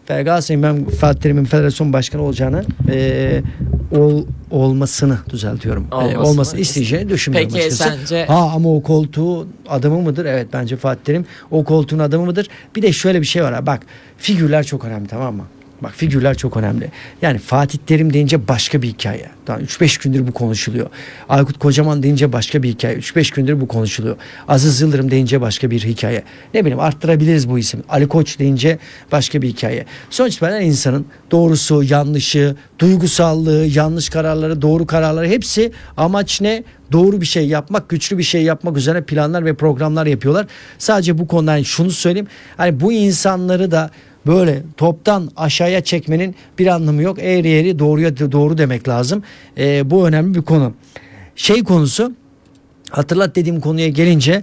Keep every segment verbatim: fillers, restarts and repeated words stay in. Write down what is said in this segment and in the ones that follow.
Ben Galatasaray'ın ben Fatih Terim'in federasyon başkanı olacağını e, ol, olmasını düzeltiyorum. Olmasını, e, olmasını isteyeceğini düşünmüyorum Peki açıkçası. sence? Ha ama o koltuğu adamı mıdır? Evet bence Fatih Terim o koltuğun adamı mıdır? Bir de şöyle bir şey var. Ha, bak figürler çok önemli, tamam mı? Bak figürler çok önemli. Yani Fatih Terim deyince başka bir hikaye. Daha üç beş gündür bu konuşuluyor. Aykut Kocaman deyince başka bir hikaye. üç beş gündür bu konuşuluyor. Aziz Yıldırım deyince başka bir hikaye. Ne bileyim arttırabiliriz bu isim. Ali Koç deyince başka bir hikaye. Sonuç itibariyle insanın doğrusu, yanlışı, duygusallığı, yanlış kararları, doğru kararları hepsi amaç ne? Doğru bir şey yapmak, güçlü bir şey yapmak üzerine planlar ve programlar yapıyorlar. Sadece bu konuda yani şunu söyleyeyim. Hani bu insanları da böyle toptan aşağıya çekmenin bir anlamı yok. Eğri eğri doğruya doğru demek lazım. Ee, bu önemli bir konu. Şey konusu, hatırlat dediğim konuya gelince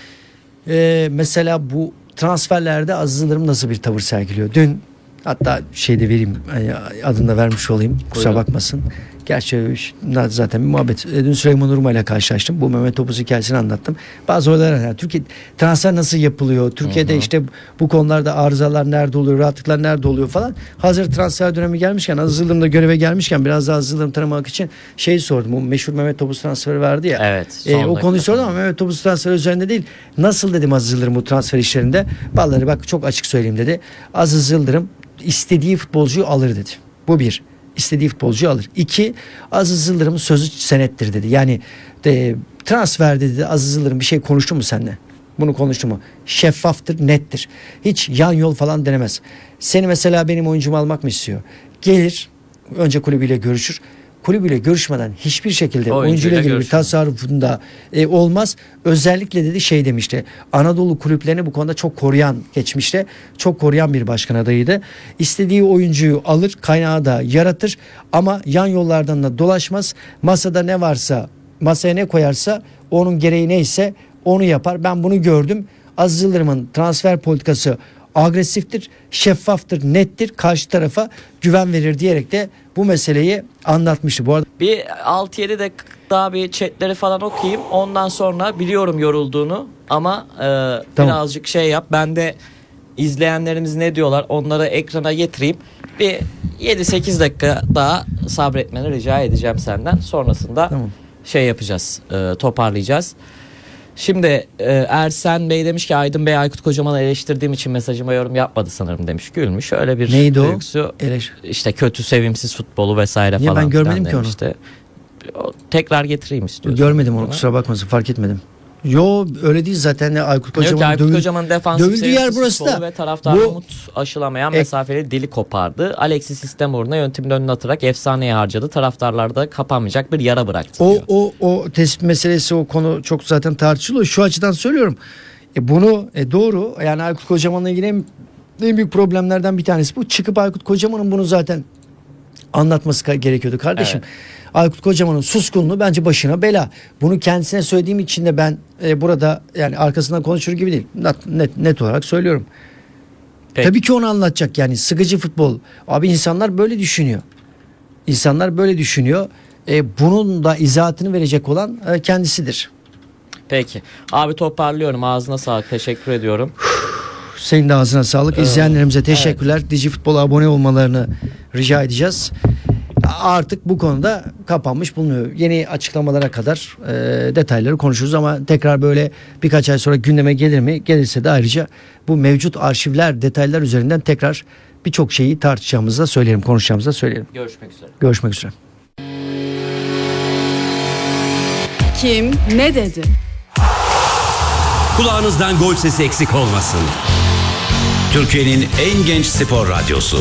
e, mesela bu transferlerde Aziz Yıldırım nasıl bir tavır sergiliyor? Dün hatta şeyde vereyim, adını da vermiş olayım, kusura bakmasın. Gerçi zaten bir muhabbet. Dün Süleyman Urma ile karşılaştım. Bu Mehmet Topuz hikayesini anlattım. Bazı olaylar yani Türkiye transfer nasıl yapılıyor? Türkiye'de hı hı. işte bu konularda arızalar nerede oluyor? Rahatlıklar nerede oluyor falan. Hazır transfer dönemi gelmişken, Aziz Yıldırım da göreve gelmişken biraz daha Aziz Yıldırım tanımak için şey sordum. O meşhur Mehmet Topuz transferi vardı ya. Evet. E, o konuyu sordum ama Mehmet Topuz transferi üzerinde değil. Nasıl dedim Aziz Yıldırım bu transfer işlerinde? Vallahi bak çok açık söyleyeyim dedi. Aziz Yıldırım istediği futbolcuyu alır dedi. Bu bir. İstediği futbolcuyu alır. İki, Aziz Yıldırım'ın sözü senettir dedi. Yani de, transfer dedi Aziz Yıldırım bir şey konuştu mu seninle? Bunu konuştu mu? Şeffaftır, nettir. Hiç yan yol falan denemez. Seni mesela benim oyuncumu almak mı istiyor? Gelir, önce kulübüyle görüşür. Kulübüyle görüşmeden hiçbir şekilde oyuncuyla ilgili bir tasarrufunda e, olmaz. Özellikle dedi şey demişti. Anadolu kulüplerini bu konuda çok koruyan, geçmişte çok koruyan bir başkan adayıydı. İstediği oyuncuyu alır, kaynağı da yaratır ama yan yollardan da dolaşmaz. Masada ne varsa, masaya ne koyarsa onun gereği neyse onu yapar. Ben bunu gördüm. Aziz Yıldırım'ın transfer politikası agresiftir, şeffaftır, nettir, karşı tarafa güven verir diyerek de bu meseleyi anlatmıştı. Bu arada bir altı yedi dakika daha bir chatleri falan okuyayım. Ondan sonra biliyorum yorulduğunu ama e, tamam. birazcık şey yap. Ben de izleyenlerimiz ne diyorlar onları ekrana getireyim. Bir yedi sekiz dakika daha sabretmeni rica edeceğim senden. Sonrasında tamam. şey yapacağız, e, toparlayacağız. Şimdi e, Ersen Bey demiş ki Aydın Bey Aykut Kocaman'ı eleştirdiğim için mesajıma yorum yapmadı sanırım demiş. Gülmüş. Öyle bir neydi duygusu, o? Eleş- işte kötü sevimsiz futbolu vesaire Niye, falan. ben görmedim ki onu. Işte. Tekrar getireyim istiyorsun. Görmedim onu, kusura bakmasın, fark etmedim. Yo öyle değil zaten. Aykut Kocaman Aykut Kocaman'ın defansif yer burası da. Ve taraftar bu, umut aşılamayan e, mesafeli dili kopardı. Alexis sistem uğruna yöntemini önüne atarak efsaneye harcadı. Taraftarlarda kapanmayacak bir yara bıraktı o, diyor. O o tespit meselesi, o konu çok zaten tartışılıyor. Şu açıdan söylüyorum. E bunu e doğru yani Aykut Kocaman'la ilgili en, en büyük problemlerden bir tanesi bu. Çıkıp Aykut Kocaman'ın bunu zaten anlatması gerekiyordu kardeşim. Evet. Aykut Kocaman'ın suskunluğu bence başına bela. Bunu kendisine söylediğim için de ben e, burada yani arkasından konuşur gibi değil. Net, net, net olarak söylüyorum. Peki. Tabii ki onu anlatacak yani sıkıcı futbol. Abi insanlar böyle düşünüyor. İnsanlar böyle düşünüyor. E, bunun da izahatını verecek olan e, kendisidir. Peki. Abi toparlıyorum. Ağzına sağlık. Teşekkür ediyorum. Senin de ağzına sağlık. İzleyenlerimize teşekkürler. Evet. DigiFutbol'a abone olmalarını rica edeceğiz. Artık bu konuda kapanmış bulunuyor. Yeni açıklamalara kadar e, detayları konuşuruz ama tekrar böyle birkaç ay sonra gündeme gelir mi? Gelirse de ayrıca bu mevcut arşivler, detaylar üzerinden tekrar birçok şeyi tartışacağımızı da söyleyelim, konuşacağımızı da söyleyelim. Görüşmek üzere. Görüşmek üzere. Kim ne dedi? Kulağınızdan gol sesi eksik olmasın. Türkiye'nin en genç spor radyosu.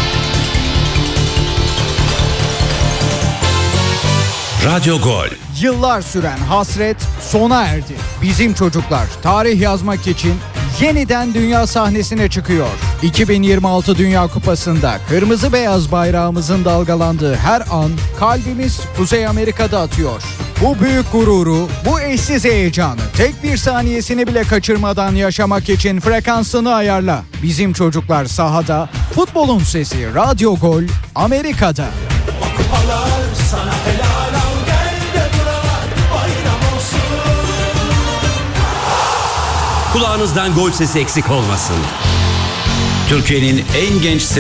Radyo Gol. Yıllar süren hasret sona erdi. Bizim çocuklar tarih yazmak için yeniden dünya sahnesine çıkıyor. iki bin yirmi altı Dünya Kupası'nda kırmızı beyaz bayrağımızın dalgalandığı her an kalbimiz Kuzey Amerika'da atıyor. Bu büyük gururu, bu eşsiz heyecanı tek bir saniyesini bile kaçırmadan yaşamak için frekansını ayarla. Bizim çocuklar sahada, futbolun sesi Radyo Gol Amerika'da. Kupalar sana helal al, gel de buralar bayram olsun. Kulağınızdan gol sesi eksik olmasın. Türkiye'nin en genç